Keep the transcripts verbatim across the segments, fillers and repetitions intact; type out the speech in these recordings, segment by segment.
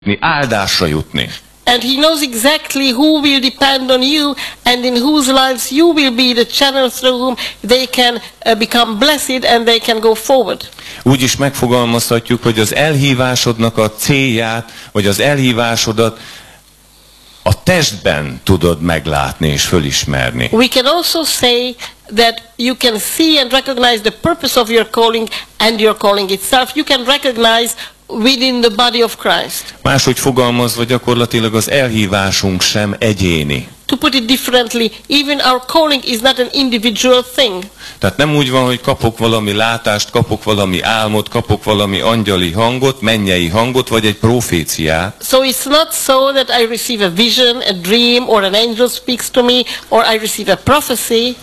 áldásra jutni. And he knows exactly who will depend on you and in whose lives you will be the channel through whom they can uh, become blessed and they can go forward. Úgy is megfogalmazhatjuk, hogy az elhívásodnak a célját, vagy az elhívásodat a testben tudod meglátni és fölismerni. We can also say that you can see and recognize the purpose of your calling and your calling itself. You can recognize within the body of Christ. Máshogy fogalmazva gyakorlatilag az elhívásunk sem egyéni. To put it differently, even our calling is not an individual thing. Tehát nem úgy van, hogy kapok valami látást, kapok valami álmot, kapok valami angyali hangot, mennyei hangot, vagy egy proféciát. So it's not so that I receive a vision, a dream, or an angel speaks to me, or I receive a prophecy.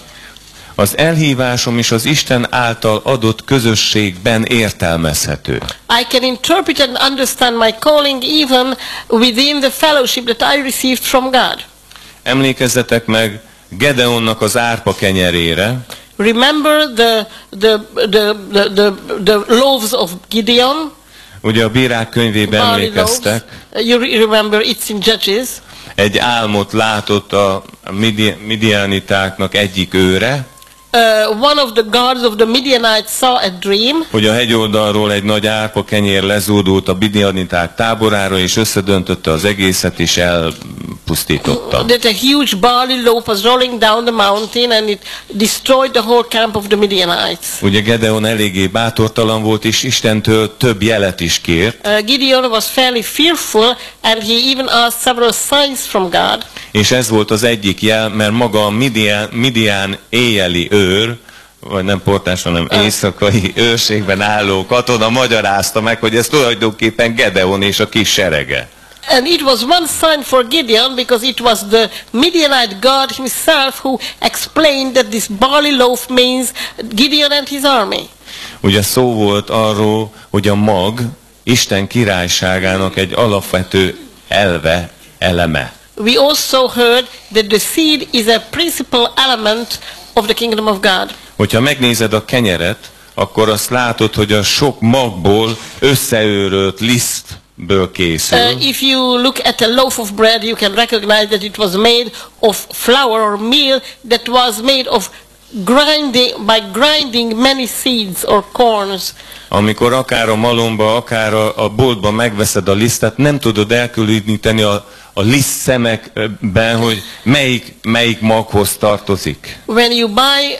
Az elhívásom is az Isten által adott közösségben értelmezhető. I can interpret and understand my calling even within the fellowship that I received from God. Emlékezzetek meg Gedeonnak az árpa kenyerére. Remember the, the, the, the, the, the loaves of Gideon? Ugye a Bírák könyvében emlékeztek. You remember it's in Judges. Egy álmot látott a midianitáknak egyik őre. Uh, one of the guards of the Midianites saw a dream. Hogy a hegyoldalról egy nagy árpa kenyér lezúdult a midianiták táborára, és összedöntötte az egészet, és elpusztította. That a huge barley loaf was rolling down the mountain, and it destroyed the whole camp of the Midianites. Ugye Gedeon eléggé bátortalan volt, és Istentől több jelet is kért. Uh, Gideon was fairly fearful, and he even asked several signs from God. És ez volt az egyik jel, mert maga a Midian, Midian éjjeli őr, vagy nem portás, hanem éjszakai őrségben álló katona magyarázta meg, hogy ez tulajdonképpen Gedeon és a kis serege. And it was one sign for Gideon, because it was the Midianite God himself who explained that this barley loaf means Gideon and his army. Ugye szó volt arról, hogy a mag Isten királyságának egy alapvető elve, eleme. We also heard that the seed is a principal element of the kingdom of God. Hogyha megnézed a kenyeret, akkor azt látod, hogy a sok magból összeőrölt lisztből készül. Uh, if you look at a loaf of bread, you can recognize that it was made of flour or meal that was made of grinding, by grinding many seeds or corns. Amikor akár a malomba, akár a, a boltban megveszed a lisztet, nem tudod elkülöníteni a a liszt szemekben, hogy melyik, melyik maghoz tartozik. When you buy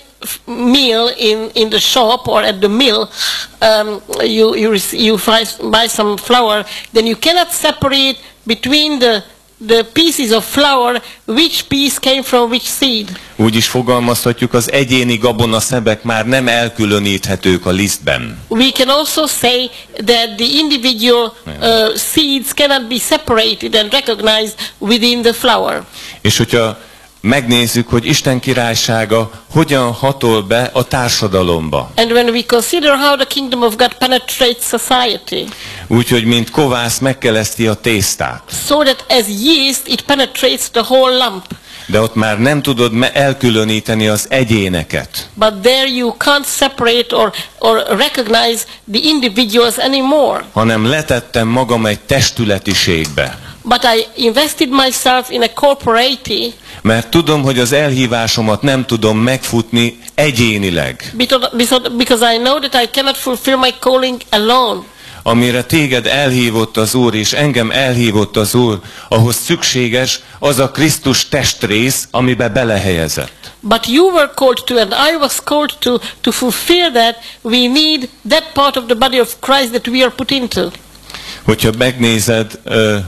meal in, in the shop or at the mill, um, you, you, you buy some flour, then you cannot separate between the the pieces of flour, which piece came from which seed. Úgy is fogalmazhatjuk, az egyéni gabonaszebek már nem elkülöníthetők a lisztben. We can also say that the individual uh, seeds cannot be separated and recognized within the flour. És hogyha megnézzük, hogy Isten királysága hogyan hatol be a társadalomba. And when we consider how the kingdom of God penetrates society. Úgyhogy mint kovász megkeleszti a tésztát. So that as yeast it penetrates the whole lump. De ott már nem tudod elkülöníteni az egyéneket. But there you can't separate or, or recognize the individuals anymore. Hanem letettem magam egy testületiségbe. But I invested myself in a corporate. Mert tudom, hogy az elhívásomat nem tudom megfutni egyénileg. Because, because, because I know that I cannot fulfill my calling alone. Amire téged elhívott az Úr, és engem elhívott az Úr, ahhoz szükséges az a Krisztus testrész, amibe belehelyezett. But you were called to, and I was called to, to fulfill that. We need that part of the body of Christ that we are put into. Hogyha megnézed,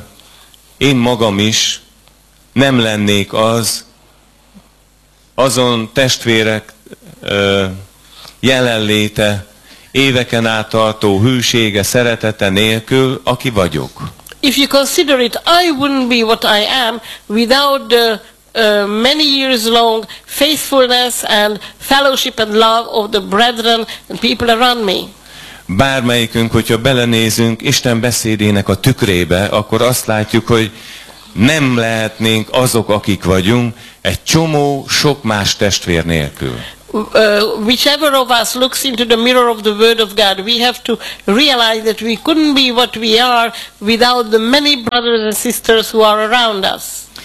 én magam is nem lennék az, azon testvérek jelenléte, éveken át tartó hűsége, szeretete nélkül, aki vagyok. If you consider it, I wouldn't be what I am without the uh, many years long faithfulness and fellowship and love of the brethren and people around me. Bármelyikünk, hogyha belenézünk Isten beszédének a tükrébe, akkor azt látjuk, hogy nem lehetnénk azok, akik vagyunk, egy csomó sok más testvér nélkül. uh, whichever of us looks into the mirror of the Word of God, we have to realize that we couldn't be what we are without the many brothers and sisters who are around us.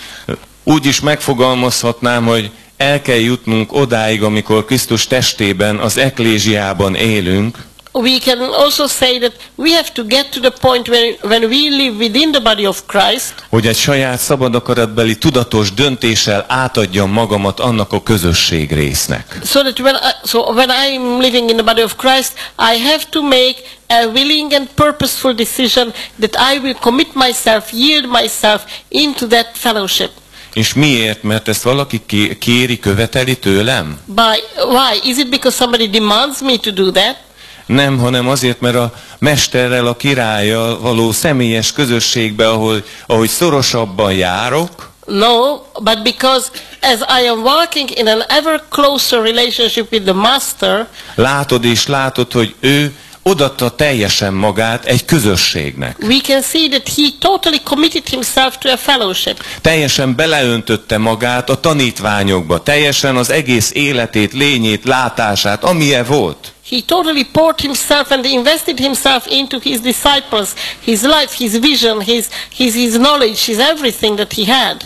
Úgy is megfogalmazhatnám, hogy el kell jutnunk odáig, amikor Krisztus testében, az eklézsiában élünk, We can also say that we have to get to the point where, when we live within the body of Christ, hogy egy saját szabad akaratbeli tudatos döntéssel átadjam magamat annak a közösség résznek. so that when I, so when I am living in the body of Christ, I have to make a willing and purposeful decision that I will commit myself, yield myself into that fellowship. És miért? Mert ezt valaki kéri, követeli tőlem? By why? Is it because somebody demands me to do that? Nem, hanem azért, mert a mesterrel, a királlyal való személyes közösségbe, ahol, ahogy szorosabban járok, No, but because as I am walking in an ever closer relationship with the Master, látod és látod, hogy ő odaadta teljesen magát egy közösségnek. we can see that he totally committed himself to a fellowship. Teljesen beleöntötte magát a tanítványokba, teljesen az egész életét, lényét, látását, amilyen volt. He totally poured himself and invested himself into his disciples, his life, his vision, his, his, his knowledge, his everything that he had.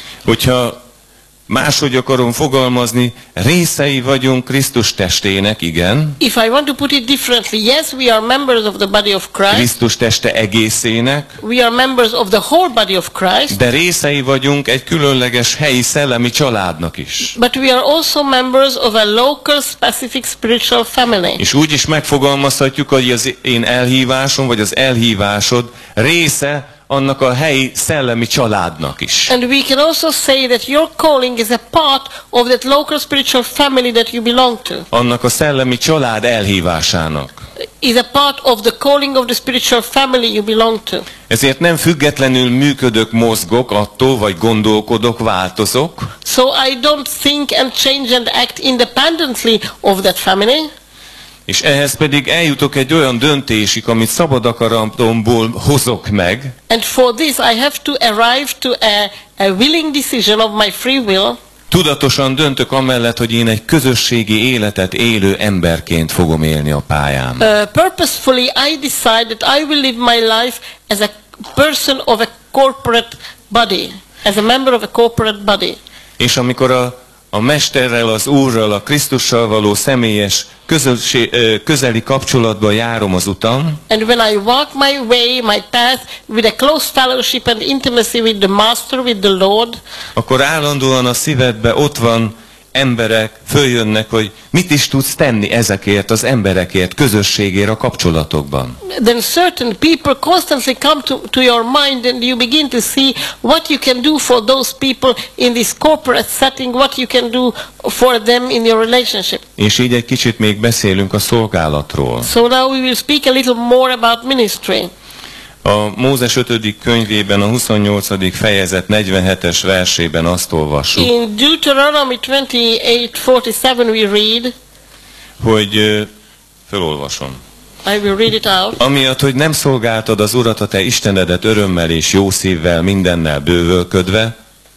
Hogyha máshogy akarom fogalmazni, részei vagyunk Krisztus testének, igen. If I want to put it differently, yes, we are members of the body of Christ. Krisztus teste egészének, We are members of the whole body of Christ. de részei vagyunk egy különleges helyi szellemi családnak is. But we are also members of a local, specific spiritual family. És úgy is megfogalmazhatjuk, hogy az én elhívásom, vagy az elhívásod része annak a helyi szellemi családnak is. And we can also say that your calling is a part of that local spiritual family that you belong to. Annak a szellemi család elhívásának. Is a part of the calling of the spiritual family you belong to. Ezért nem függetlenül működök, mozgok attól, vagy gondolkodok, változok, So I don't think and change and act independently of that family. és ehhez pedig eljutok egy olyan döntésig, amit szabad akaratomból hozok meg, And for this I have to arrive to a, a willing decision of my free will. tudatosan döntök amellett, hogy én egy közösségi életet élő emberként fogom élni a pályán. Uh, purposefully I decide that I will live my life as a person of a corporate body, as a member of a corporate body. És amikor a, a Mesterrel, az Úrral, a Krisztussal való személyes közössé, ö, közeli kapcsolatban járom az utam, And when I walk my way, my path, with a close fellowship and intimacy with the Master, with the Lord, akkor állandóan a szívedbe ott van emberek, följönnek, hogy mit is tudsz tenni ezekért az emberekért, közösségért a kapcsolatokban. then certain people constantly come to, to your mind and you begin to see what you can do for those people in this corporate setting, what you can do for them in your relationship. És így egy kicsit még beszélünk a szolgálatról. So now we will speak a little more about ministry. A Mózes ötödik könyvében, a huszonnyolcadik fejezet negyvenhetes versében azt olvassuk, In Deuteronomy twenty-eight forty-seven we read, hogy ö, felolvasom. I will read it out. Amiatt, hogy nem szolgáltad az Urat, a te Istenedet örömmel és jó szívvel, mindennel bővölködve,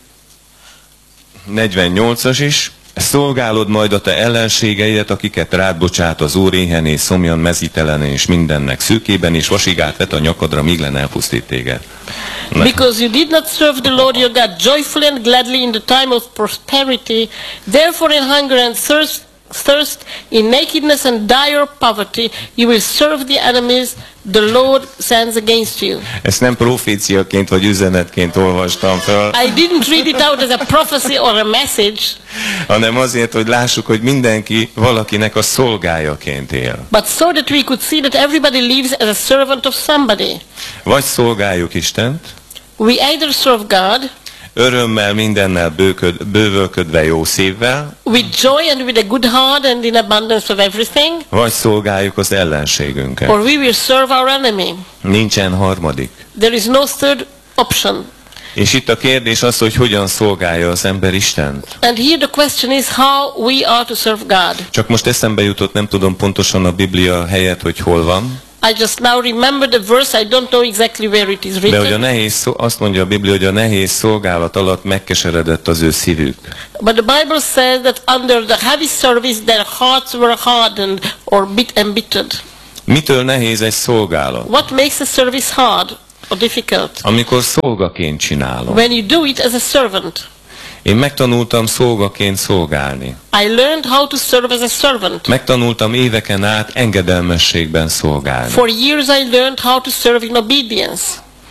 negyvennyolcas is, szolgálod majd a te ellenségeidet, akiket rád bocsát az Úr éhen és szomjan, mezítelen és mindennek szűkében, és vasigát vet a nyakadra, míg len elpusztít téged. Ne. Because you did not serve the Lord your God joyfully and gladly in the time of prosperity, therefore in hunger and thirst, thirst, in nakedness and dire poverty, you will serve the enemies the Lord sends against you. Ezt nem proféciaként vagy üzenetként olvastam fel, I didn't read it out as a prophecy or a message, hanem azért, hogy lássuk, hogy mindenki valakinek a szolgájaként él. but so that we could see that everybody lives as a servant of somebody. Vagy szolgáljuk Istent, We either serve God örömmel, mindennel bőköd, bővölködve jó szívvel, with joy and with a good heart and in abundance of everything, vagy szolgáljuk az ellenségünket. or we will serve our enemy. Nincsen harmadik. There is no third option. És itt a kérdés az, hogy hogyan szolgálja az ember Istent. And here the question is how we are to serve God. Csak most eszembe jutott, nem tudom pontosan a Biblia helyet, hogy hol van. I just now remember the verse, I don't know exactly where it is De hogy a written. nehéz, szó- azt mondja a Biblia, hogy a nehéz szolgálat alatt megkeseredett az ő szívük. But the Bible says that under the heavy service their hearts were hardened or bit embittered. Mitől nehéz egy szolgálat? What makes a service hard or difficult? Amikor szolgaként csinálom. When you do it as a servant. Én megtanultam szolgaként szolgálni. I learned how to serve as a servant. Megtanultam éveken át engedelmességben szolgálni. For years I learned how to serve in obedience.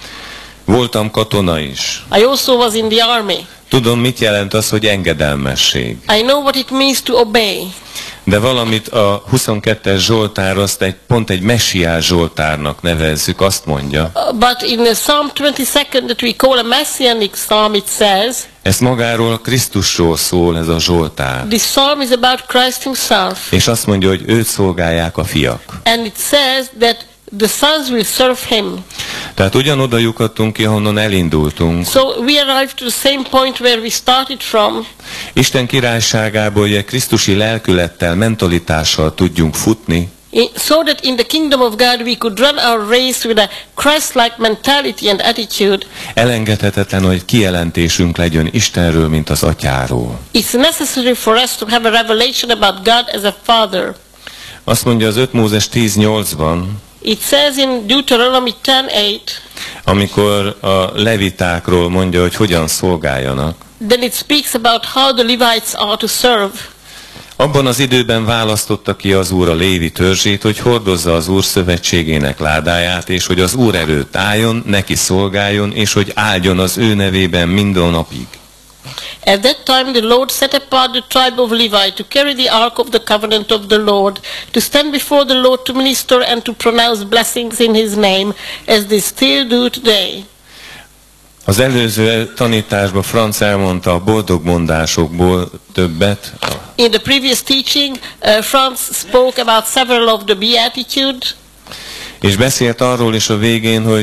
Voltam katona is. I also was in the army. Tudom, mit jelent az, hogy engedelmesség. I know what it means to obey. De valamit a huszonkettes Zsoltár, azt egy, pont egy messiás Zsoltárnak nevezzük, azt mondja. Uh, but in the Psalm twenty-second that we call a messianic psalm, it says, Ez magáról Krisztusról szól ez a Zsoltár. this psalm is about Christ himself. És azt mondja, hogy őt szolgálják a fiak. And it says that the sons will serve him. Tehát ugyanoda lyukadtunk ki, ahonnan elindultunk. So we arrived to the same point where we started from. Isten királyságából ugye Krisztusi lelkülettel, mentalitással tudjunk futni, I- so that in the kingdom of God we could run our race with a Christ-like mentality and attitude. elengedhetetlen, hogy kijelentésünk legyen Istenről, mint az Atyáról. It's necessary for us to have a revelation about God as a Father. Azt mondja az öt Mózes tíz nyolcban, It says in Deuteronomy ten eight, amikor a levitákról mondja, hogy hogyan szolgáljanak. then it speaks about how the Levites are to serve. Abban az időben választotta ki az Úr a Lévi törzsét, hogy hordozza az Úr szövetségének ládáját, és hogy az Úr előtt álljon, neki szolgáljon, és hogy áldjon az ő nevében minden napig. At that time the Lord set apart the tribe of Levi to carry the ark of the covenant of the Lord, to stand before the Lord to minister and to pronounce blessings in his name, as they still do today. Az előző tanításban Franz elmondta a boldog mondásokból többet, In the previous teaching, uh, Franz spoke about several of the Beatitudes, és beszélt arról is a végén, hogy,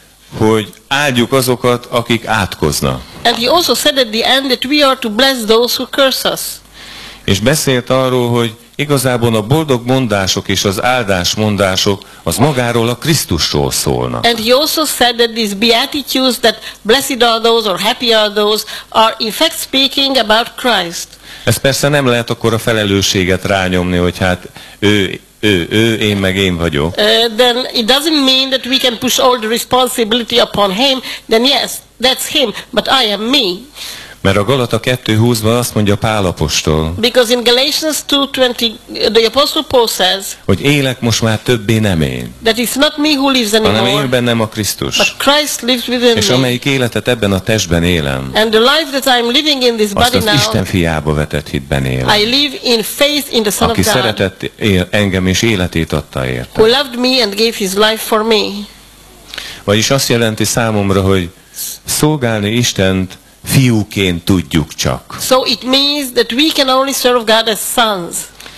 hogy áldjuk azokat, akik átkoznak. and he also said at the end that we are to bless those who curse us. És beszélt arról, hogy igazából a boldog mondások és az áldás mondások az magáról a Krisztusról szólnak. And he also said that these Beatitudes, that blessed are those or happy are those, are in fact speaking about Christ. Ez persze nem lehet akkor a felelősséget rányomni, hogy hát ő, ő, ő, én meg én vagyok. Uh, then it doesn't mean that we can push all the responsibility upon him. Then yes, that's him, but I am me. Mert a Galata kettő húszban azt mondja Pál apostol, Because in Galatians two twenty, the Apostle Paul says hogy élek most már többé nem én, that it's not me who lives hanem él anymore, bennem a Krisztus. but Christ lives within És me. amelyik életet ebben a testben élem, And the life that I'm living in this azt body az Isten now, fiába vetett hitben él, I live in faith in the Son of aki God, szeretett él- engem és életét adta érte. who loved me and gave his life for me. Vagyis azt jelenti számomra, hogy szolgálni Istent fiúként tudjuk csak. So it means that we can only serve God as sons.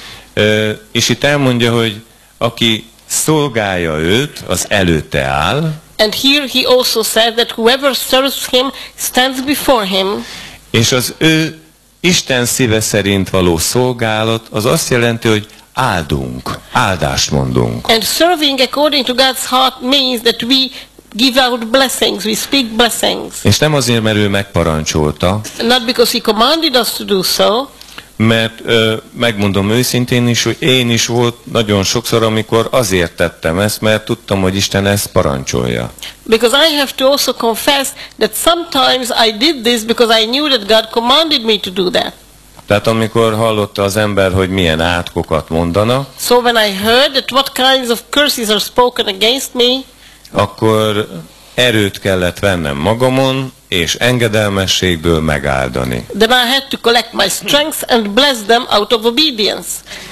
Ö, és itt elmondja, hogy aki szolgálja őt, az előtte áll, And here he also said that whoever serves him stands before him. és az ő Isten szíve szerint való szolgálat, az azt jelenti, hogy áldunk, áldást mondunk. And serving according to God's heart means that we give out blessings, we speak blessings. És nem azért, mert ő megparancsolta, Not because he commanded us to do so, mert ö, megmondom őszintén is, hogy én is volt nagyon sokszor, amikor azért tettem ezt, mert tudtam, hogy Isten ezt parancsolja. because I have to also confess that sometimes I did this because I knew that God commanded me to do that. Tehát amikor hallotta az ember, hogy milyen átkokat mondanak, So when I heard that what kinds of curses are spoken against me, akkor erőt kellett vennem magamon, és engedelmességből megáldani. then I had to collect my strength and bless them out of obedience.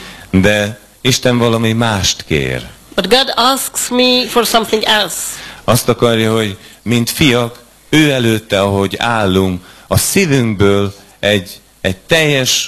De Isten valami mást kér. But God asks me for something else. Azt akarja, hogy mint fiak, ő előtte, ahogy állunk, a szívünkből egy, egy teljes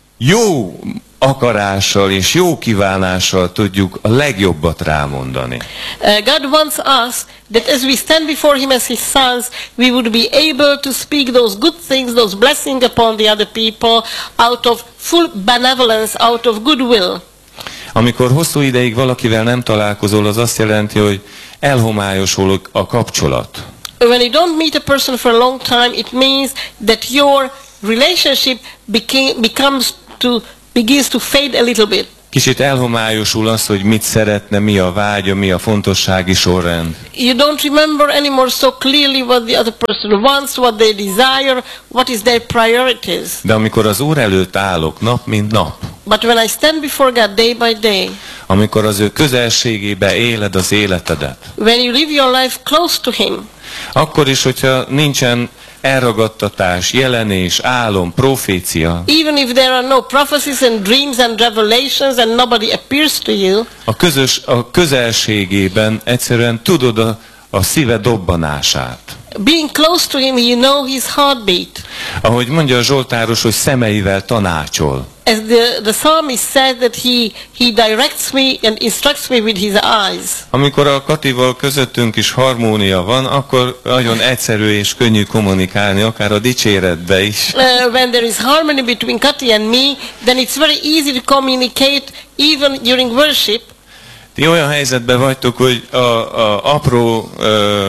jó akarással és jó kívánással tudjuk a legjobbat rámondani. Uh, God wants us that as we stand before him as his sons, we would be able to speak those good things, those blessings upon the other people out of full benevolence, out of goodwill. Amikor hosszú ideig valakivel nem találkozol, az azt jelenti, hogy elhomályosul a kapcsolat. When you don't meet a person for a long time, it means that your relationship became, becomes to, begins to fade a little bit. Kicsit elhomályosul az, hogy mit szeretne, mi a vágya, mi a fontossági sorrend. You don't remember anymore so clearly what the other person wants, what they desire, what is their priorities. De amikor az Úr előtt állok nap mint nap, But when I stand before God day by day, amikor az ő közelségébe éled az életedet, when you live your life close to Him, akkor is, hogyha nincsen elragadtatás, jelenés, álom, profécia, even if there are no prophecies and dreams and revelations and nobody appears to you, a, közös, a közelségében egyszerűen tudod a, a szíve dobbanását. being close to Him, you know His heartbeat. Ahogy mondja a Zsoltáros, hogy szemeivel tanácsol. As the, the psalmist said that he, he directs me and instructs me with His eyes. Amikor a Katival közöttünk is harmónia van, akkor nagyon egyszerű és könnyű kommunikálni, akár a dicséretbe is. Uh, when there is harmony between Kati and me, then it's very easy to communicate even during worship. Ti olyan helyzetben vagytok, hogy a, a apró ö,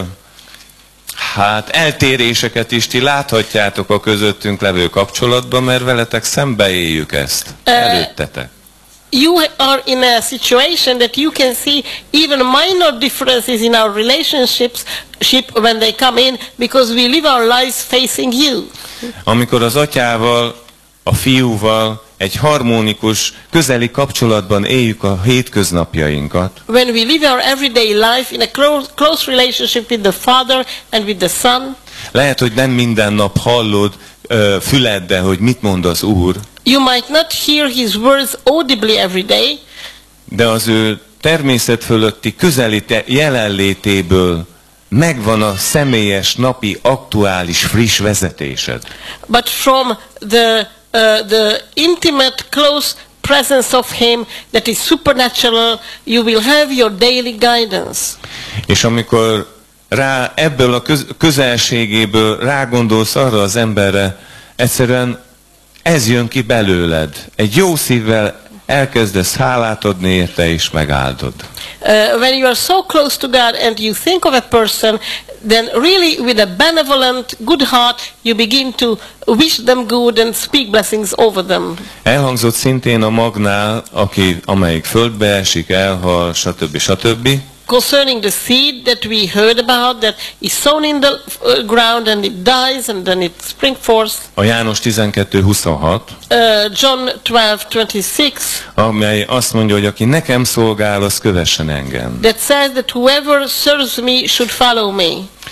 hát eltéréseket is ti láthatjátok a közöttünk levő kapcsolatban, mert veletek szembeéljük ezt, előttetek. You are in a situation that you can see even minor differences in our relationships ship when they come in, because we live our lives facing you. Amikor az atyával, a fiúval egy harmonikus, közeli kapcsolatban éljük a hétköznapjainkat, When we live our everyday life in a close, close relationship with the Father and with the Son, lehet, hogy nem minden nap hallod ö, füleddel, hogy mit mond az Úr, you might not hear His words audibly every day, de az ő természet fölötti közeli te- jelenlétéből megvan a személyes, napi, aktuális, friss vezetésed. but from the uh, the intimate, close presence of Him that is supernatural, you will have your daily guidance. És amikor rá ebből a köz- közelségéből rágondolsz arra az emberre, egyszerűen ez jön ki belőled. Egy jó szívvel elkezdesz hálát adni érte és megáldod. Uh, when you are so close to God and you think of a person, then really with a benevolent, good heart, you begin to wish them good and speak blessings over them. Elhangzott szintén a magnál, aki, amelyik földbe esik, elhal, stb. stb. Concerning the seed that we heard about, that is sown in the uh, ground and it dies and then it springs forth. A János tizenkettő huszonhat, Uh, John twelve twenty-six, amely azt mondja, hogy aki nekem szolgál, az kövessen engem. that says that whoever serves me should follow me.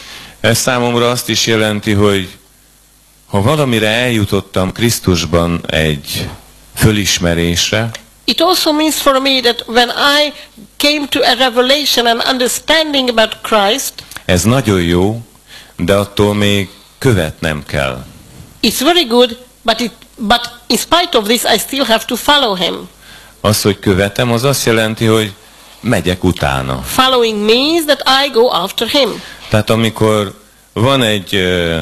Ez számomra azt is jelenti, hogy ha valamire eljutottam Krisztusban egy fölismerésre, It also means for me that when I came to a revelation and understanding about Christ, ez nagyon jó, de attól még követnem kell. it's very good, but it, but in spite of this, I still have to follow Him. Az, hogy követem, az azt jelenti, hogy megyek utána. Following means that I go after Him. Tehát amikor van egy uh,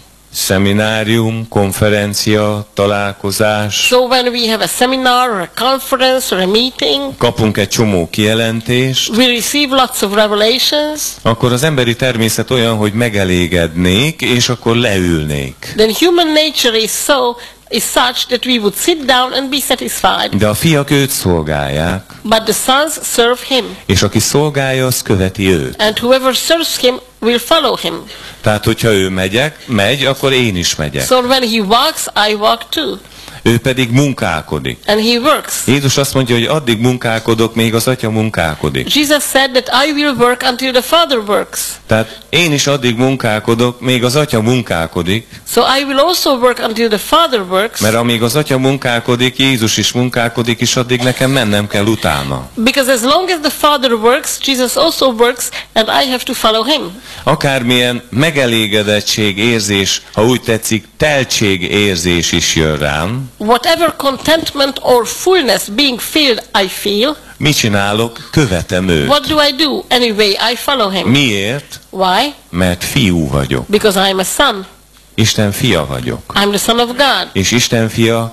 szeminárium, konferencia, találkozás, So when we have a seminar or a conference or a meeting, kapunk egy csomó kijelentést, we receive lots of revelations, akkor az emberi természet olyan, hogy megelégednék, és akkor leülnék. then human nature is so is such that we would sit down and be satisfied. De a fiak őt szolgálják, But the sons serve Him, és aki szolgálja, az követi őt. and whoever serves Him will follow Him. Tehát, hogyha ő megyek, megy, akkor én is megyek. So when He walks, I walk too. Ő pedig munkálkodik. And He works. Jézus azt mondja, hogy addig munkálkodok, még az Atya munkálkodik. Jesus said that I will work until the Father works. Tehát én is addig munkálkodok, még az Atya munkálkodik, So I will also work until the Father works, mert amíg az Atya munkálkodik, Jézus is munkálkodik, és addig nekem mennem kell utána. because as long as the Father works, Jesus also works, and I have to follow Him. Akármilyen megelégedettség érzés, ha úgy tetszik, teltség érzés is jön rám, Whatever contentment or fullness being filled I feel, mit csinálok? Követem őt. what do I do? Anyway, I follow Him. Miért? Why? Mert fiú vagyok. Because I am a son. Isten fia vagyok. I'm the son of God. És Isten fia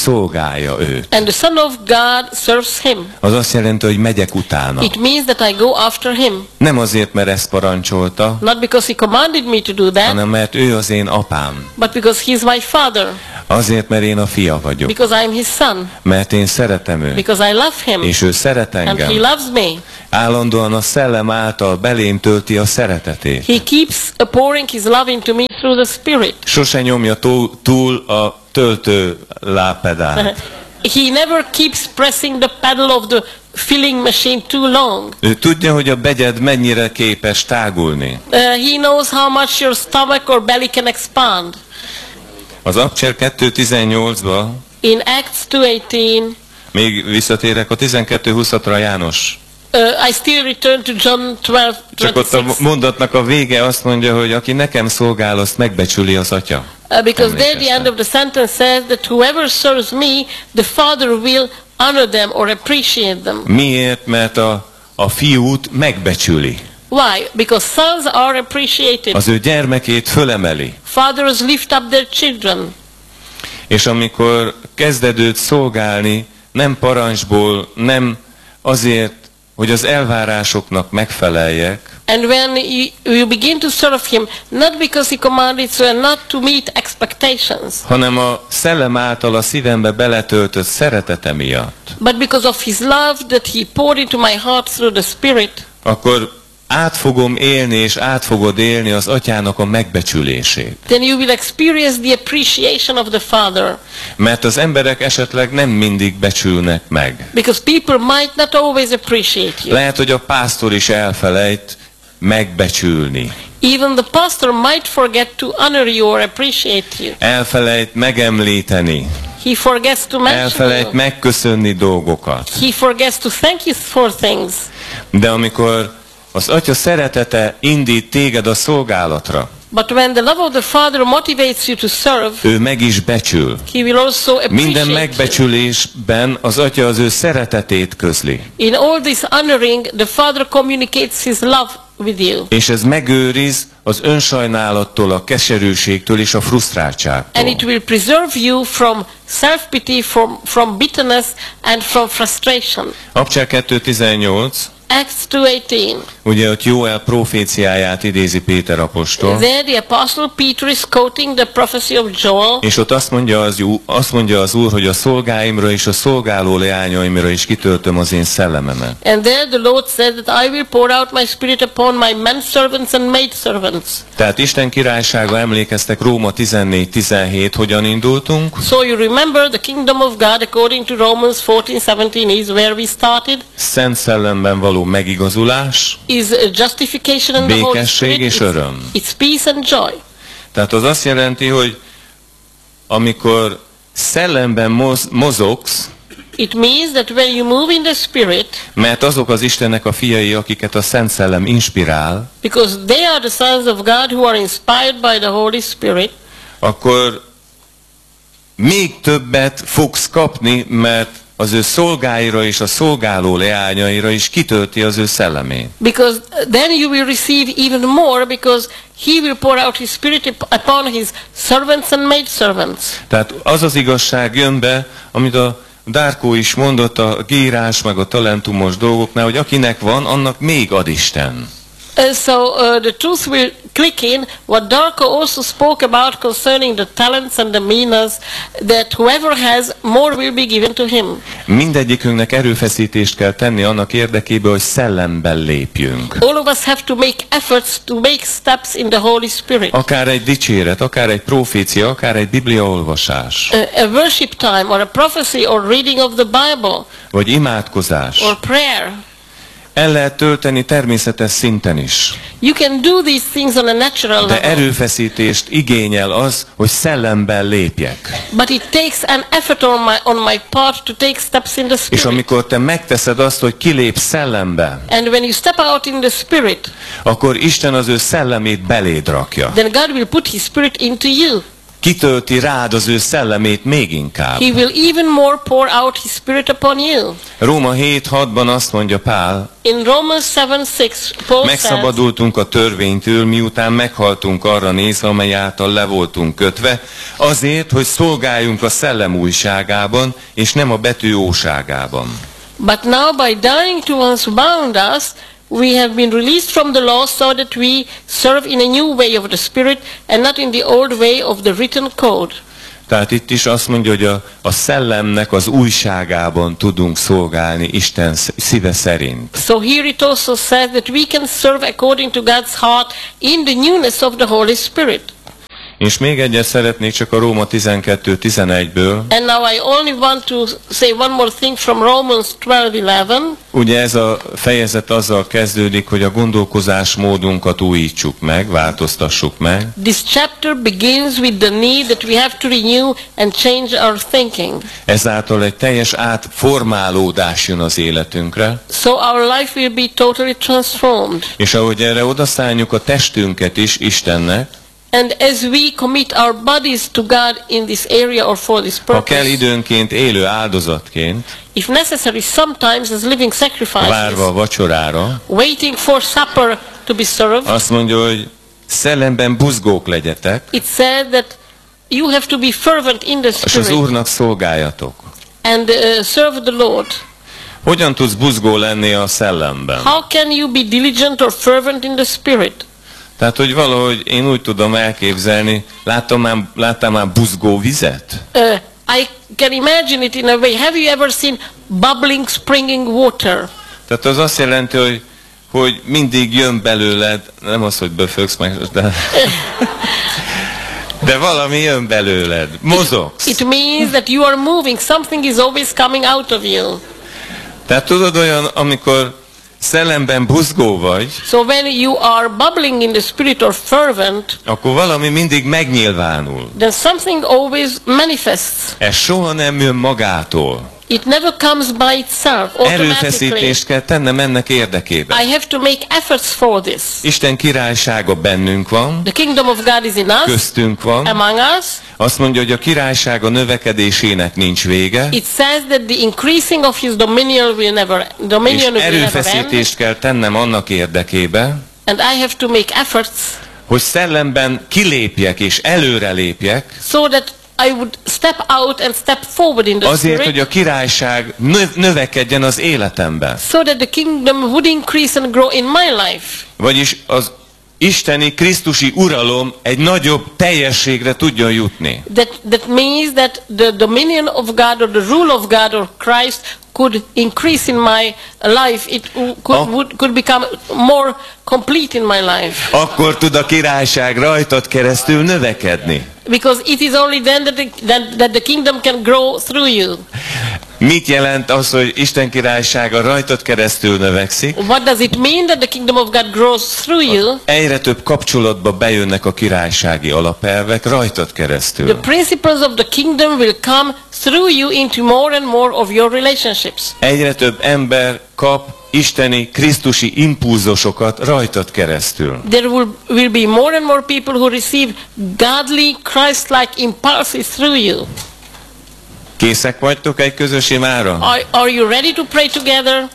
szolgálja őt. And the Son of God serves him. Az azt jelenti, hogy megyek utána. It means that I go after him. Nem azért, mert ezt parancsolta, Not because he commanded me to do that, hanem mert ő az én apám. but because he's my father. Azért, mert én a fia vagyok. Because I'm his son. Mert én szeretem őt. Because I love him. És ő szeret And engem. he loves me. Állandóan a szellem által belém tölti a szeretetét. He keeps pouring his love into me through the Spirit. Sose nyomja túl, túl a töltő lábpedált. He never keeps pressing the pedal of the filling machine too long. Ő tudja, hogy a begyed mennyire képes tágulni. Uh, he knows how much your stomach or belly can expand. Az Abcser kettő tizennyolcban, In Acts two eighteen, még visszatérek a tizenkettő huszatra János. uh, I still return to John twelve Csak ott a twenty-six. mondatnak a vége azt mondja, hogy aki nekem szolgál, azt megbecsüli az atya. Uh, because there the end of the sentence says that whoever serves me, the Father will honor them or appreciate them. Miért? Mert a, a fiút megbecsüli. Why? Because sons are appreciated. Az ő gyermekét fölemeli. Fathers lift up their children. És amikor kezded őt szolgálni, nem parancsból, nem azért, hogy az elvárásoknak megfeleljek, And when you, you begin to serve him, not because he commanded so, and not to meet expectations, hanem a szellem által a szívembe beletöltött szeretete miatt, but because of his love that he poured into my heart through the Spirit, akkor át fogom élni, és át fogod élni az atyának a megbecsülését. then you will experience the appreciation of the Father. Mert az emberek esetleg nem mindig becsülnek meg. Because people might not always appreciate you. Lehet, hogy a pásztor is elfelejt megbecsülni. Even the pastor might forget to honor you or appreciate you. Elfelejt megemlíteni. He forgets to mention Elfelejt you. megköszönni dolgokat. He forgets to thank you for things. De amikor az atya szeretete indít téged a szolgálatra, But when the love of the Father motivates you to serve, ő meg is becsül. he will also appreciate Minden you. megbecsülésben az atya az ő szeretetét közli. In all this honoring, the Father communicates his love with you. És ez megőriz az önsajnálattól, a keserűségtől és a frusztráltságtól. And it will preserve you from self-pity, from, from bitterness, and from frustration. Abcser kettő tizennyolc, Acts two eighteen. ugye ott Jóel proféciáját idézi Péter apostol, There the Apostle Peter is quoting the prophecy of Joel. és ott azt mondja, az, azt mondja az Úr, hogy a szolgáimra és a szolgáló leányaimra is kitöltöm az én szellememet. And there the Lord said that I will pour out my spirit upon my men servants and maid servants. Tehát Isten királysága, emlékeztek, Róma tizennégy tizenhét, hogyan indultunk? So you remember the kingdom of God according to Romans fourteen seventeen is where we started. Szent szellemben való megigazulás, Is justification and the Holy békesség Spirit. és It's, öröm. it's peace and joy. Tehát az azt jelenti, hogy amikor szellemben moz, mozogsz, It means that when you move in the Spirit, mert azok az Istennek a fiai, akiket a Szent Szellem inspirál, because they are the sons of God who are inspired by the Holy Spirit, akkor még többet fogsz kapni, mert az ő szolgáira és a szolgáló leányaira is kitölti az ő szellemét. because then you will receive even more, because he will pour out his Spirit upon his servants and maid servants. Tehát az az igazság jön be, amit a Dárkó is mondott a gírás meg a talentumos dolgoknál, hogy akinek van, annak még ad Isten. Uh, so uh, the truth will click in what Darko also spoke about concerning the talents and the minas, that whoever has more will be given to him. Mindegyikünknek erőfeszítést kell tenni annak érdekében, hogy szellemben lépjünk. All of us have to make efforts to make steps in the Holy Spirit. Akár egy dicséret, akár egy profécia, akár egy bibliaolvasás, Uh, a worship time or a prophecy or reading of the Bible vagy imádkozás. or prayer. El lehet tölteni természetes szinten is. You can do these things on a natural De level. erőfeszítést igényel az, hogy szellemben lépjek. But it takes an effort on my, on my part to take steps in the És Spirit. amikor te megteszed azt, hogy kilépsz szellembe, And when you step out in the Spirit, akkor Isten az ő szellemét beléd rakja. then God will put his Spirit into you. kitölti rád az ő szellemét még inkább. He will even more pour out his spirit upon you. Róma hét hatban azt mondja Pál, In Romans seven six, Paul says, megszabadultunk a törvénytől, miután meghaltunk arra nézve, amely által le voltunk kötve, azért, hogy szolgáljunk a szellem újságában, és nem a betű óságában. but now by dying to once bound us, we have been released from the law so that we serve in a new way of the Spirit and not in the old way of the written code. Tehát itt is azt mondja, hogy a, a szellemnek az újságában tudunk szolgálni Isten szíve szerint. So here it also says that we can serve according to God's heart in the newness of the Holy Spirit. És még egyet szeretnék csak a Róma tizenkettő tizenegyből. And now I only want to say one more thing from Romans twelve eleven. Ugye ez a fejezet azzal kezdődik, hogy a gondolkozásmódunkat újítsuk meg, változtassuk meg. This chapter begins with the need that we have to renew and change our thinking. Ezáltal egy teljes átformálódás jön az életünkre. So our life will be totally transformed. És ahogy erre odaszálljuk a testünket is Istennek, And as we commit our bodies to God in this area or for this ha kell purpose, időnként élő áldozatként, if necessary, sometimes as living sacrifices, várva a vacsorára, waiting for supper to be served, azt mondja, hogy szellemben buzgók legyetek, it said that you have to be fervent in the és az Spirit Úrnak szolgáljatok. and uh, serve the Lord. Hogyan tudsz buzgó lenni a szellemben? How can you be diligent or fervent in the Spirit? Tehát, hogy valahogy én úgy tudom elképzelni, láttam már, láttam már buzgó vizet? Uh, I can imagine it in a way. Have you ever seen bubbling, springing water? Tehát az azt jelenti, hogy, hogy mindig jön belőled, nem az, hogy böfögsz meg, de, de valami jön belőled, mozogsz. It means that you are moving. Something is always coming out of you. Tehát tudod olyan, amikor szellemben buzgó vagy, So when you are bubbling in the Spirit or fervent, akkor valami mindig megnyilvánul. then something always manifests. Ez soha nem jön magától. It never comes by itself, automatically. Erőfeszítést kell tennem ennek érdekében. I have to make efforts for this. Isten királysága bennünk van, The kingdom of God is in us, köztünk van. among us. Azt mondja, hogy a királysága növekedésének nincs vége, It says that the increasing of his dominion will never, és dominion will never end. erőfeszítést kell tennem annak érdekében, And I have to make efforts hogy szellemben kilépjek és előrelépjek, so that I would step out and step forward in the azért, hogy Spirit, a királyság növ- növekedjen az életemben. so that the kingdom would increase and grow in my life. Vagyis az isteni Krisztusi uralom egy nagyobb teljességre tudjon jutni. That, that means that the dominion of God or the rule of God or Christ could increase in my life. It could, Ah. would, could become more complete in my life. Akkor tud a királyság rajtad keresztül növekedni. Because it is only then that the, that, that the kingdom can grow through you. Mit jelent az, hogy Isten királysága rajtad keresztül növekszik? What does it mean that the kingdom of God grows through you? Egyre több kapcsolatba bejönnek a királysági alapelvek rajtad The keresztül. principles of the kingdom will come through you into more and more of your relationships. Egyre több ember kap isteni, krisztusi impulzusokat rajtad keresztül. There will, will be more and more people who receive godly, Christ-like impulses through you. Készek vagytok egy közös imára? Are, are you ready to pray together?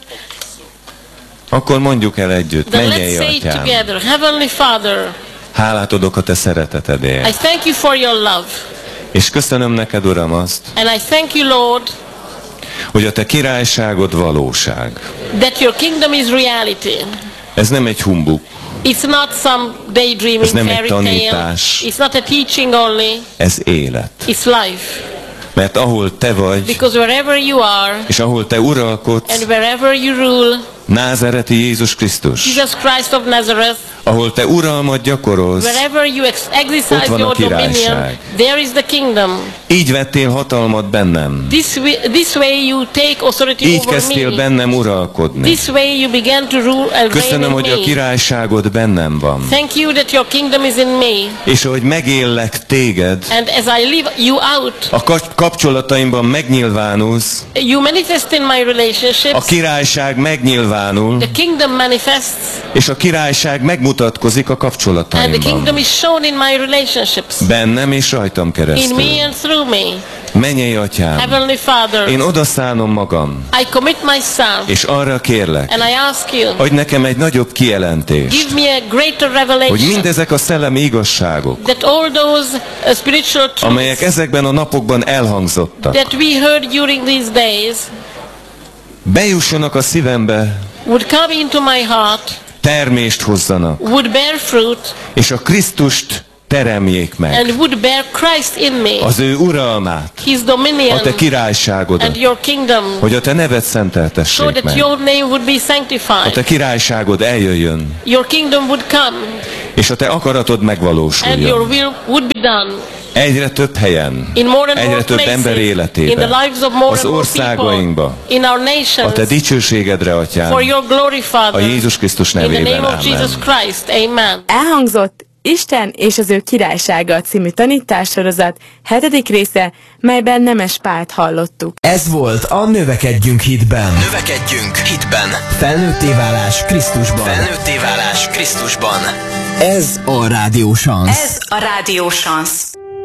Akkor mondjuk el együtt, Then let's mennyei say it atyám, together. Heavenly Father, hálát adok a te szeretetedért. I thank you for your love. És köszönöm neked, Uram, azt, And I thank you, Lord, hogy a te királyságod valóság. that your kingdom is reality. Ez nem egy humbug, It's not some daydreaming Ez nem egy fairy tale. tanítás. It's not a teaching only. ez élet. It's life. Mert ahol te vagy, Because wherever you are és ahol te uralkodsz, and wherever you rule, Názáreti Jézus Krisztus, Jesus Christ of Nazareth, ahol te uralmat gyakorolsz, wherever you ex- Ott exercise van a your dominion, királyság. there is the kingdom. így vettél hatalmat bennem, This way, this way you take authority így over kezdtél me. bennem uralkodni. This way you began to rule and reign Köszönöm, in hogy a me. királyságod bennem van, Thank you that your kingdom is in me. és ahogy megéllek téged, And as I live you out, a kap- kapcsolataimban megnyilvánulsz, you manifest in my relationships. a királyság megnyilvánul megnyilvánul, the kingdom manifests, és a királyság megmutatkozik a and the kapcsolataimban. kingdom is shown in my relationships, Bennem és rajtam in keresztül. me and through me. Mennyei Atyám, Heavenly Father, én odaszánom magam, I commit myself, és arra kérlek, and I ask you, hogy nekem egy nagyobb kijelentést, give me a greater hogy revelation, mindezek a szellemi igazságok, that all those uh, spiritual amelyek truths ezekben a napokban elhangzottak, that we heard during these days bejussanak a szívembe, would come into my heart, termést hozzanak, would bear fruit, és a Krisztust teremjék meg, and would bear Christ in me, az ő uralmát, His dominion, a te királyságodat, and your kingdom, hogy a te neved so szenteltessék that meg, your name would be a sanctified, te királyságod eljöjjön, your kingdom would come, és a te akaratod and your megvalósuljon. will would be done Egyre több helyen, in more and egyre more több ember places, in the életében, lives of more az and more országainkba, people, in our a te nations, dicsőségedre, Atyám, for your glory, a Father, Jézus Krisztus in the nevében. name of Jesus Amen. Christ, amen. Elhangzott Isten és az ő királysága című tanítássorozat hetedik része, melyben Nemes Pált hallottuk. Ez volt a Növekedjünk hitben. Növekedjünk hitben. Felnőtté válás Krisztusban. Felnőtté válás Krisztusban. Ez a Rádió Szansz. Ez a Rádió Szansz.